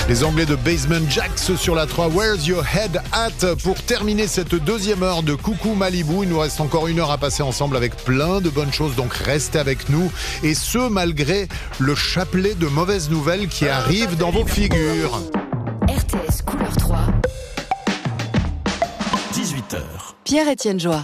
Les Anglais de Basement Jaxx sur la 3, Where's Your Head At? Pour terminer cette deuxième heure de Coucou Malibu, il nous reste encore une heure à passer ensemble avec plein de bonnes choses, donc restez avec nous. Et ce, malgré le chapelet de mauvaises nouvelles qui arrive dans vos figures. RTS Couleur 3. 18h. Pierre-Étienne Joie.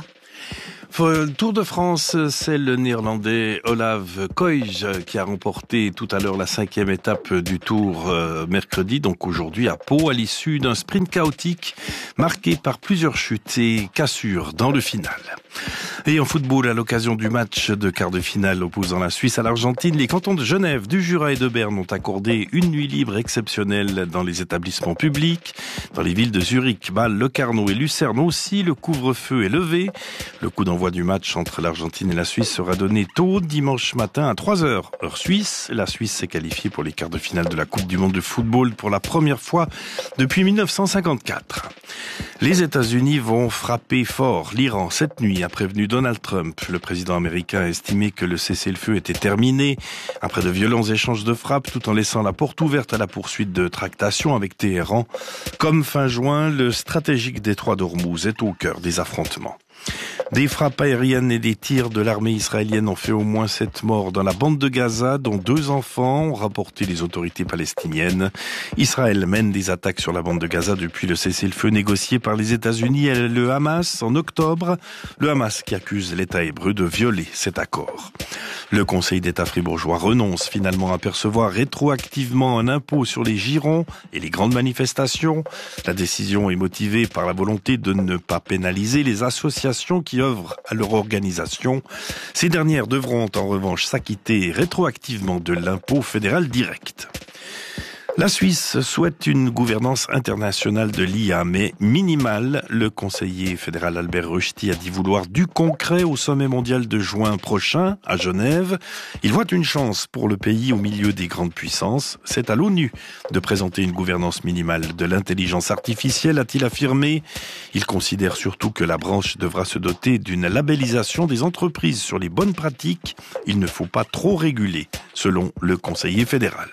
Tour de France, c'est le Néerlandais Olav Koij qui a remporté tout à l'heure la 5e étape du Tour mercredi, donc aujourd'hui à Pau, à l'issue d'un sprint chaotique marqué par plusieurs chutes et cassures dans le final. Et en football, à l'occasion du match de quart de finale opposant la Suisse à l'Argentine, les cantons de Genève, du Jura et de Berne ont accordé une nuit libre exceptionnelle dans les établissements publics. Dans les villes de Zurich, Bâle, Locarno et Lucerne aussi, le couvre-feu est levé. Le coup d'envoi du match entre l'Argentine et la Suisse sera donné tôt dimanche matin à 3h, heure suisse. La Suisse s'est qualifiée pour les quarts de finale de la Coupe du monde de football pour la première fois depuis 1954. Les États-Unis vont frapper fort l'Iran cette nuit, a prévenu Donald Trump. Le président américain a estimé que le cessez-le-feu était terminé après de violents échanges de frappes, tout en laissant la porte ouverte à la poursuite de tractations avec Téhéran. Comme fin juin, le stratégique détroit d'Ormuz est au cœur des affrontements. Des frappes aériennes et des tirs de l'armée israélienne ont fait au moins 7 morts dans la bande de Gaza, dont 2 enfants, ont rapporté les autorités palestiniennes. Israël mène des attaques sur la bande de Gaza depuis le cessez-le-feu négocié par les États-Unis et le Hamas en octobre. Le Hamas qui accuse l'État hébreu de violer cet accord. Le Conseil d'État fribourgeois renonce finalement à percevoir rétroactivement un impôt sur les girons et les grandes manifestations. La décision est motivée par la volonté de ne pas pénaliser les associations qui œuvrent à leur organisation. Ces dernières devront en revanche s'acquitter rétroactivement de l'impôt fédéral direct. La Suisse souhaite une gouvernance internationale de l'IA, mais minimale. Le conseiller fédéral Albert Rushti a dit vouloir du concret au sommet mondial de juin prochain à Genève. Il voit une chance pour le pays au milieu des grandes puissances. C'est à l'ONU de présenter une gouvernance minimale de l'intelligence artificielle, a-t-il affirmé. Il considère surtout que la branche devra se doter d'une labellisation des entreprises sur les bonnes pratiques. Il ne faut pas trop réguler, selon le conseiller fédéral.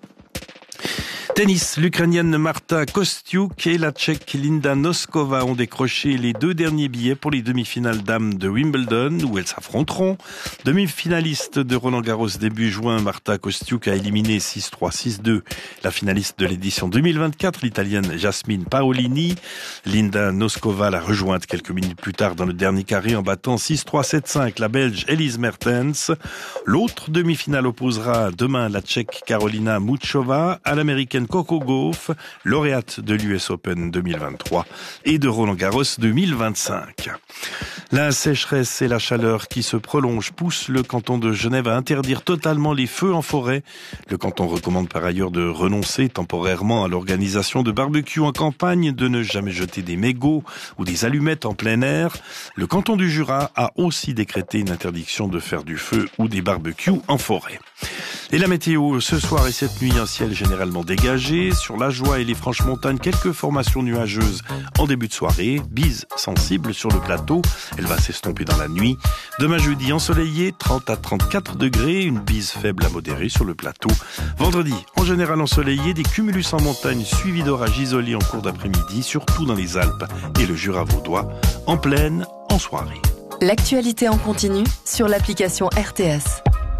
Tennis, l'Ukrainienne Marta Kostyuk et la Tchèque Linda Noskova ont décroché les 2 derniers billets pour les demi-finales dames de Wimbledon, où elles s'affronteront. Demi-finaliste de Roland-Garros début juin, Marta Kostyuk a éliminé 6-3, 6-2 la finaliste de l'édition 2024, l'Italienne Jasmine Paolini. Linda Noskova l'a rejointe quelques minutes plus tard dans le dernier carré en battant 6-3, 7-5 la Belge Elise Mertens. L'autre demi-finale opposera demain la Tchèque Karolina Muchova à l'Américaine Coco Gauff, lauréate de l'US Open 2023 et de Roland-Garros 2025. La sécheresse et la chaleur qui se prolongent poussent le canton de Genève à interdire totalement les feux en forêt. Le canton recommande par ailleurs de renoncer temporairement à l'organisation de barbecues en campagne, de ne jamais jeter des mégots ou des allumettes en plein air. Le canton du Jura a aussi décrété une interdiction de faire du feu ou des barbecues en forêt. Et la météo, ce soir et cette nuit, un ciel généralement dégagé. Sur la Joie et les Franches-Montagnes, quelques formations nuageuses en début de soirée. Bise sensible sur le plateau. Elle va s'estomper dans la nuit. Demain jeudi, ensoleillé, 30 à 34 degrés. Une bise faible à modérée sur le plateau. Vendredi, en général ensoleillé, des cumulus en montagne suivis d'orages isolés en cours d'après-midi, surtout dans les Alpes et le Jura vaudois, en plaine, en soirée. L'actualité en continu sur l'application RTS.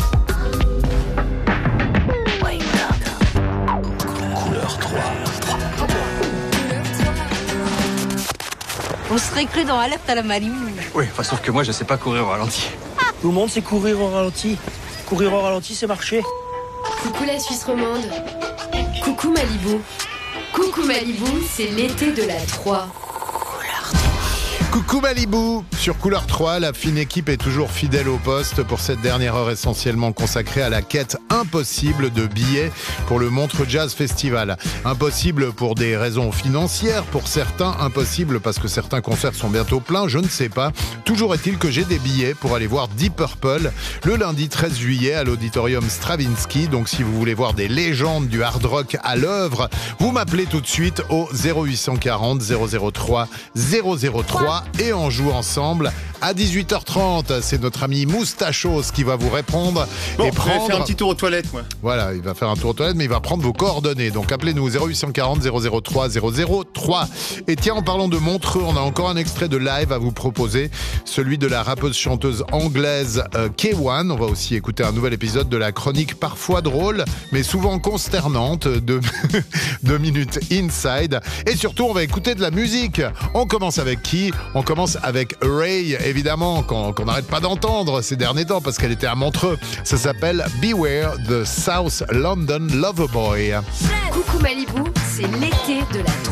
On serait cru dans Alerte à la Malibu. Oui, enfin, sauf que moi, je sais pas courir au ralenti. Tout le monde sait courir au ralenti. Courir au ralenti, c'est marcher. Coucou la Suisse romande. Coucou Malibu. Coucou Malibu, c'est l'été de la 3. Coucou Malibu, sur Couleur 3, la fine équipe est toujours fidèle au poste pour cette dernière heure essentiellement consacrée à la quête impossible de billets pour le Montreux Jazz Festival. Impossible pour des raisons financières, pour certains impossible parce que certains concerts sont bientôt pleins, je ne sais pas. Toujours est-il que j'ai des billets pour aller voir Deep Purple le lundi 13 juillet à l'auditorium Stravinsky. Donc si vous voulez voir des légendes du hard rock à l'œuvre, vous m'appelez tout de suite au 0840 003 003 et on joue ensemble À 18h30, c'est notre ami Moustachos qui va vous répondre Bon, et je vais faire un prendre... petit tour aux toilettes, moi. Voilà, il va faire un tour aux toilettes, mais il va prendre vos coordonnées. Donc appelez-nous 0840 003 003. Et tiens, en parlant de Montreux, on a encore un extrait de live à vous proposer, celui de la rappeuse chanteuse anglaise K1. On va aussi écouter un nouvel épisode de la chronique parfois drôle, mais souvent consternante de 2 minutes inside. Et surtout, on va écouter de la musique. On commence avec qui ? On commence avec Ray, évidemment, qu'on n'arrête pas d'entendre ces derniers temps parce qu'elle était à Montreux. Ça s'appelle Beware the South London Loverboy. Coucou Malibu, c'est l'été de la